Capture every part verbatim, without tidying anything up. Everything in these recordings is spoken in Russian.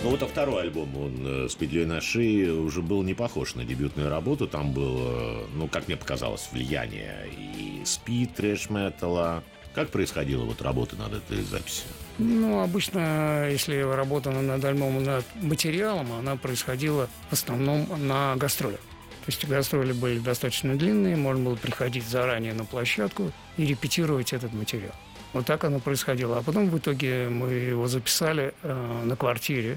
Ну вот а второй альбом, он с петлей на шее, уже был не похож на дебютную работу. Там было, ну, как мне показалось, влияние и спид, трэш-металла. Как происходила вот работа над этой записью? Ну, обычно, если работа над альбомом, над материалом, она происходила в основном на гастролях. То есть гастроли были достаточно длинные, можно было приходить заранее на площадку и репетировать этот материал. Вот так оно происходило. А потом в итоге мы его записали э, на квартире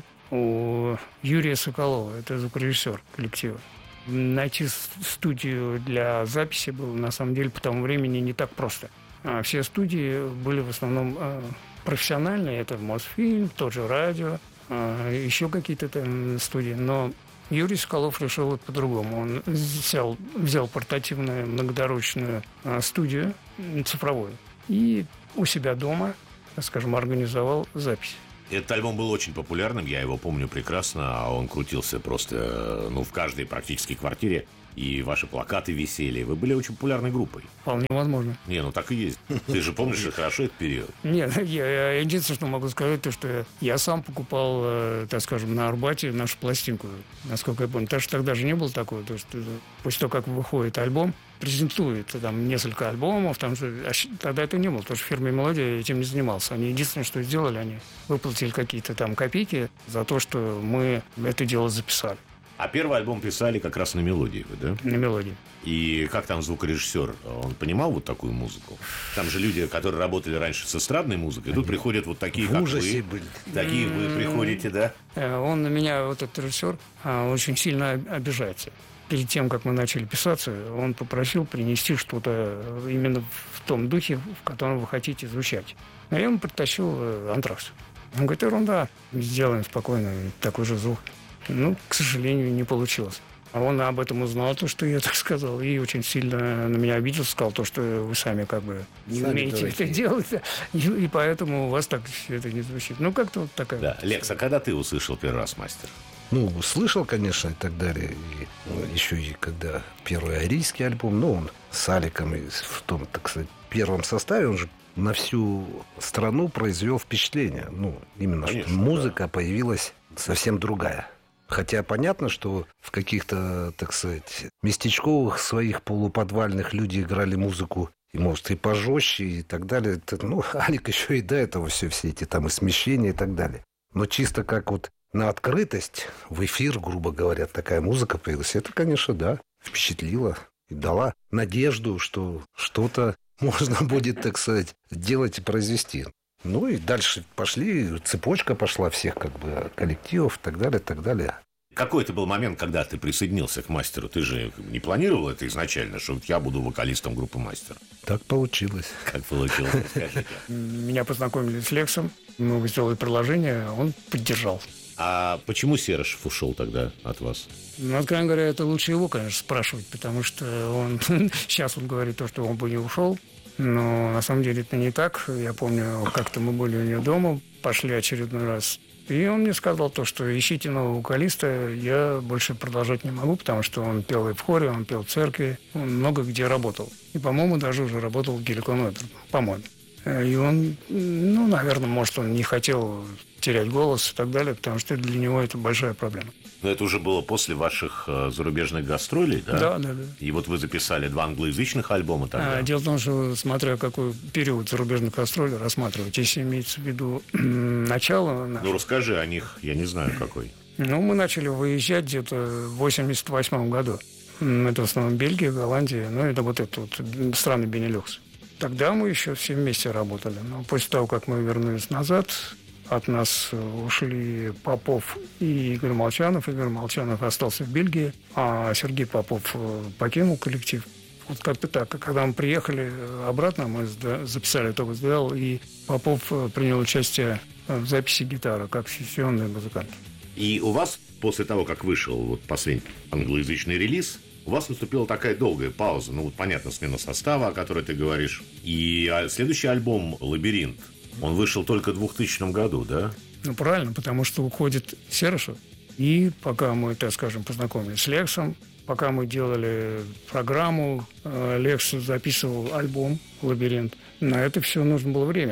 у Юрия Соколова, это звукорежиссер коллектива. Найти студию для записи было, на самом деле, по тому времени не так просто. А все студии были в основном э, профессиональные. Это Мосфильм, тот же радио, э, еще какие-то там студии. Но Юрий Соколов решил вот по-другому. Он взял, взял портативную многодорочную э, студию цифровую и у себя дома, скажем, организовал запись. Этот альбом был очень популярным, я его помню прекрасно, а он крутился просто, ну, в каждой практически квартире, и ваши плакаты висели. Вы были очень популярной группой. Вполне возможно. Не, ну так и есть. Ты же помнишь хорошо этот период? Нет, я, я единственное, что могу сказать, то, что я сам покупал, э, так скажем, на Арбате нашу пластинку, насколько я помню. Потому что тогда же не было такого, то, что после того, как выходит альбом, презентует там несколько альбомов, там, а тогда это не было, потому что фирма «Мелодия» этим не занимался. Они единственное, что сделали, они выплатили какие-то там копейки за то, что мы это дело записали. А первый альбом писали как раз на «Мелодии», вы, да? На «Мелодии». И как там звукорежиссер? Он понимал вот такую музыку? Там же люди, которые работали раньше с эстрадной музыкой, тут приходят вот такие, как вы. Были. Такие вы приходите, да? Он на меня, вот этот режиссер, очень сильно обижается. Перед тем, как мы начали писаться, он попросил принести что-то именно в том духе, в котором вы хотите звучать. А я ему притащил «Антракс». Он говорит: ерунда, сделаем спокойно такой же звук. Ну, к сожалению, не получилось. А он об этом узнал, то, что я так сказал, и очень сильно на меня обиделся, сказал то, что вы сами как бы не сами умеете дураки. Это делать, и, и поэтому у вас так все это не звучит. Ну, как-то вот такая... Да. Лекс, а когда ты услышал первый раз «Мастер»? Ну, слышал, конечно, и так далее. И, ну, еще и когда первый арийский альбом, ну, он с Аликом и в том, так сказать, первом составе, он же на всю страну произвел впечатление. Ну, именно, конечно, что музыка да. появилась совсем другая. Хотя понятно, что в каких-то, так сказать, местечковых своих полуподвальных люди играли музыку, и, может, и пожестче, и так далее. Это, ну, Алик еще и до этого все, все эти там и смещения и так далее. Но чисто как вот на открытость, в эфир, грубо говоря, такая музыка появилась. Это, конечно, да, впечатлило и дала надежду, что что-то можно будет, так сказать, делать и произвести. Ну и дальше пошли, цепочка пошла всех как бы коллективов и так далее, и так далее. Какой это был момент, когда ты присоединился к «Мастеру»? Ты же не планировал это изначально, что вот я буду вокалистом группы «Мастер»? Так получилось. Как получилось, расскажите. Меня познакомили с Лексом, мы сделали предложение, он поддержал. А почему Серышев ушел тогда от вас? Ну, откровенно говоря, это лучше его, конечно, спрашивать, потому что он сейчас он говорит то, что он бы не ушел. Но на самом деле это не так. Я помню, как-то мы были у него дома, пошли очередной раз. И он мне сказал то, что ищите нового вокалиста, я больше продолжать не могу, потому что он пел и в хоре, он пел в церкви, он много где работал. И, по-моему, даже уже работал в Геликон Опер, по-моему. И он, ну, наверное, может, он не хотел терять голос и так далее, потому что для него это большая проблема. Но это уже было после ваших э, зарубежных гастролей, да? Да, да, да. И вот вы записали два англоязычных альбома тогда. А, дело в том, что смотря какой период зарубежных гастролей рассматривать, если имеется в виду начало... Ну, расскажи о них, я не знаю, какой. Ну, мы начали выезжать где-то в восемьдесят восьмом году. Это в основном Бельгия, Голландия, ну, это вот это вот страны Бенилюкс. Тогда мы еще все вместе работали. Но после того, как мы вернулись назад, от нас ушли Попов и Игорь Молчанов. Игорь Молчанов остался в Бельгии, а Сергей Попов покинул коллектив. Вот как-то так. Когда мы приехали обратно, мы записали «Только сделал», и Попов принял участие в записи гитары, как сессионный музыкант. И у вас, после того, как вышел вот последний англоязычный релиз, у вас наступила такая долгая пауза. Ну, вот понятно, смена состава, о которой ты говоришь. И следующий альбом «Лабиринт», он вышел только в двухтысячном году, да? Ну, правильно, потому что уходит Серышев. И пока мы, так скажем, познакомились с Лексом, пока мы делали программу, Лекс записывал альбом «Лабиринт», на это все нужно было время.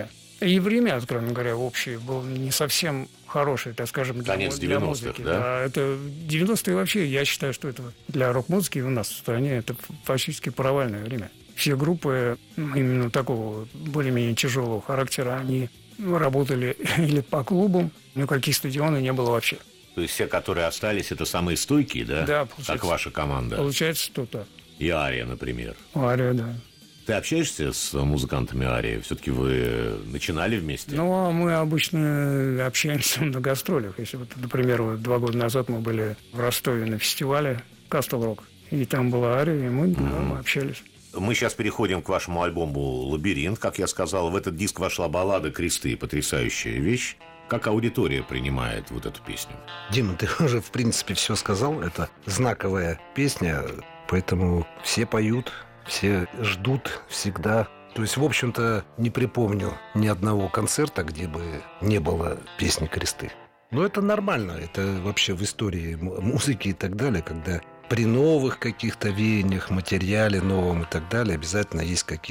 И время, откровенно говоря, общее было не совсем хорошее, так скажем, для, Конец для музыки. девяностых, да? Да, это девяностые вообще, я считаю, что это для рок-музыки у нас в стране это фактически провальное время. Все группы именно такого более-менее тяжелого характера, они работали или по клубам, никаких стадионов не было вообще. То есть все, которые остались, это самые стойкие, да? Да, получается. Как ваша команда. Получается, что так. И Ария, например. Ария, да. Ты общаешься с музыкантами Арии? Все-таки вы начинали вместе? Ну, а мы обычно общаемся на гастролях. Если вот, например, вот два года назад мы были в Ростове на фестивале Кастл Рок, и там была Ария, и мы, mm-hmm. да, мы общались. Мы сейчас переходим к вашему альбому «Лабиринт». Как я сказал, в этот диск вошла баллада «Кресты». Потрясающая вещь. Как аудитория принимает вот эту песню? Дима, ты уже, в принципе, все сказал. Это знаковая песня, поэтому все поют, все ждут всегда. То есть, в общем-то, не припомню ни одного концерта, где бы не было песни «Кресты». Но это нормально. Это вообще в истории музыки и так далее, когда при новых каких-то веяниях, материале новом и так далее обязательно есть какие-то